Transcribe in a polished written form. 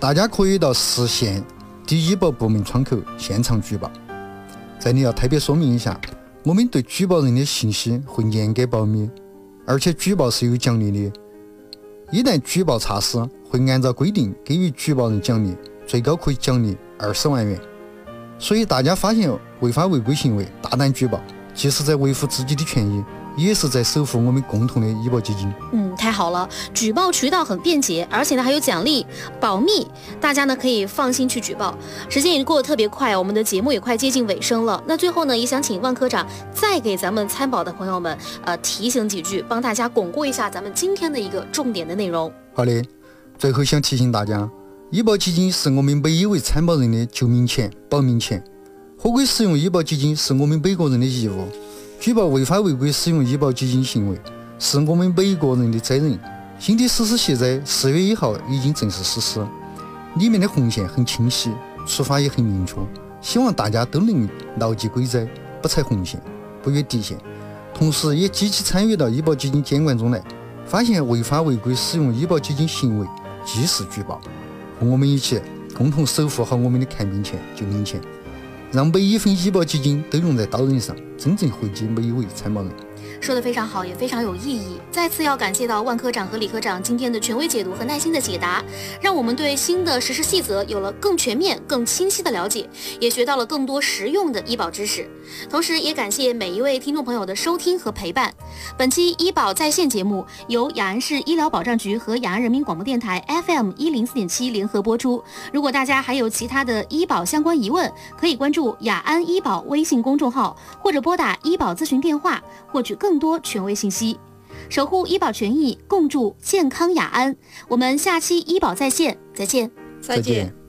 大家可以到市县第医保部门窗口现场举报。这里要特别说明一下，我们对举报人的信息会严格保密，而且举报是有奖励的。一旦举报查实，会按照规定给予举报人奖励，最高可以奖励20万元。所以大家发现违法违规行为，大胆举报，既是在维护自己的权益，也是在守护我们共同的医保基金。 太好了，举报渠道很便捷，而且呢还有奖励，保密，大家呢可以放心去举报。时间也过得特别快，我们的节目也快接近尾声了。那最后呢，也想请万科长再给咱们参保的朋友们提醒几句，帮大家巩固一下咱们今天的一个重点的内容。 好的，最后想提醒大家，医保基金是我们每一位参保人的救命钱、保命钱。合规使用医保基金是我们每个人的义务，举报违法违规使用医保基金行为是我们每一个人的责任。新的实施协在4月1号已经正式实施，里面的红线很清晰，出发也很明确，希望大家都能牢记规则，不踩红线，不越底线，同时也积极参与到医保基金监管中来。发现违法违规使用医保基金行为，及时举报，和我们一起共同守护好我们的看病钱、救命钱，让每一份医保基金都用在刀刃上，真正惠及每一位参保人。 说得非常好，也非常有意义。再次要感谢到万科长和李科长今天的权威解读和耐心的解答，让我们对新的实施细则有了更全面、更清晰的了解，也学到了更多实用的医保知识。同时也感谢每一位听众朋友的收听和陪伴。本期医保在线节目由雅安市医疗保障局和雅安人民广播电台 FM104.7 联合播出。如果大家还有其他的医保相关疑问，可以关注雅安医保微信公众号，或者拨打医保咨询电话，获取更多权威信息。守护医保权益，共筑健康雅安。我们下期医保在线再见。 再见。